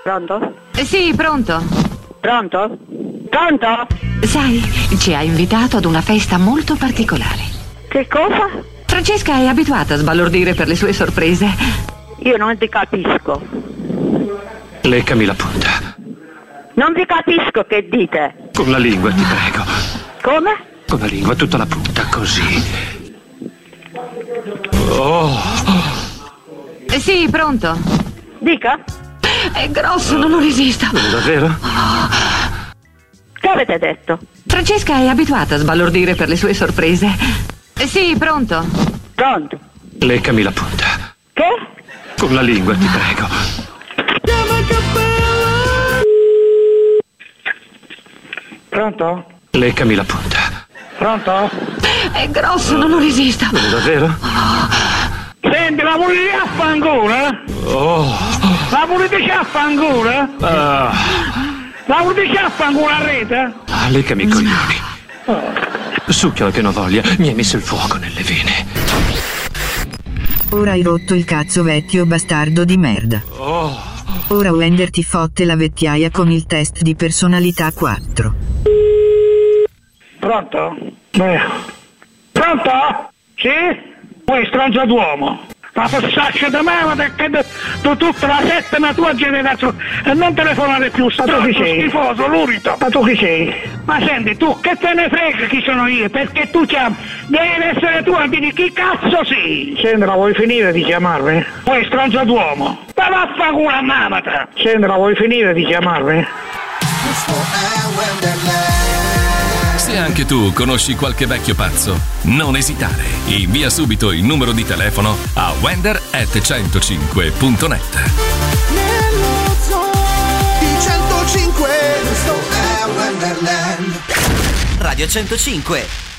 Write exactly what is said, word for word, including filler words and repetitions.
Pronto? Sì, pronto. Pronto? Pronto? Sai, ci ha invitato ad una festa molto particolare. Che cosa? Francesca è abituata a sbalordire per le sue sorprese. Io non ti capisco. Leccami la punta. Non vi capisco che dite. Con la lingua, ti prego. Come? Con la lingua, tutta la punta, così. Oh. Sì, pronto. Dica. È grosso, non lo resisto. Davvero? Che avete detto? Francesca è abituata a sbalordire per le sue sorprese. Sì, pronto. Pronto? Leccami la punta. Che? Con la lingua, ti prego. Pronto? Leccami la punta. Pronto? È grosso, non lo resisto. Davvero? Senti, la volete a fangola? Oh. La volete a fangola? Ah. La volete a fangola a rete? Ah, leccami i coglioni. Succhio che non voglia, mi hai messo il fuoco nelle vene. Ora hai rotto il cazzo, vecchio bastardo di merda. Oh. Ora Wender ti fotte la vecchiaia con il test di personalità quattro. Pronto? Beh. Pronto? Sì? Poi stronzo d'uomo. La passaccia da me, ma perché tu tutta la settima tua generazione e non telefonare più, stronzo schifoso, lurido. Ma tu chi sei? Ma senti, tu che te ne frega chi sono io? Perché tu chiami? Devi essere tu a dire chi cazzo sei? Senti, la vuoi finire di chiamarmi? Poi stronzo d'uomo. Ma vaffanculo a mamata. Senti, la vuoi finire di chiamarmi? Se anche tu conosci qualche vecchio pazzo, non esitare. Invia subito il numero di telefono a wender at centocinque punto net. Nello zoo di centocinque, questo è Wonderland. Radio centocinque.